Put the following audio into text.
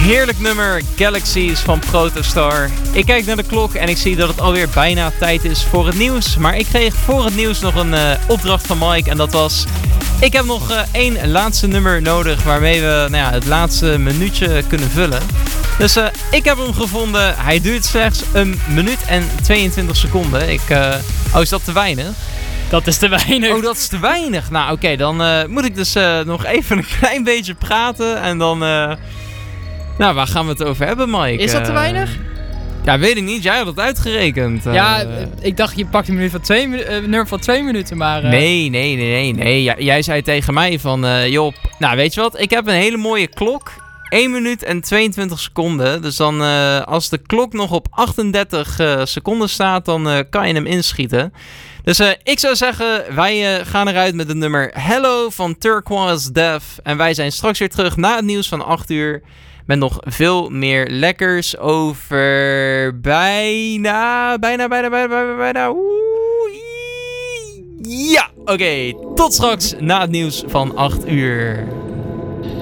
Heerlijk nummer, Galaxies van Protostar. Ik kijk naar de klok en ik zie dat het alweer bijna tijd is voor het nieuws. Maar ik kreeg voor het nieuws nog een opdracht van Mike en dat was... Ik heb nog één laatste nummer nodig waarmee we het laatste minuutje kunnen vullen. Dus ik heb hem gevonden. Hij duurt slechts 1 minuut en 22 seconden. Is dat te weinig? Dat is te weinig. Oh, dat is te weinig. Nou, oké, dan moet ik dus nog even een klein beetje praten en dan... waar gaan we het over hebben, Mike? Is dat te weinig? Ja, weet ik niet. Jij had het uitgerekend. Ik dacht je pakt een nummer van 2 minuten, maar... Nee. Jij zei tegen mij van... joh, weet je wat? Ik heb een hele mooie klok. 1 minuut en 22 seconden. Dus dan als de klok nog op 38 seconden staat, dan kan je hem inschieten. Dus ik zou zeggen, wij gaan eruit met het nummer Hello van Turquoise Death. En wij zijn straks weer terug na het nieuws van 8 uur. Met nog veel meer lekkers over bijna. Ja, oké. Tot straks na het nieuws van 8 uur.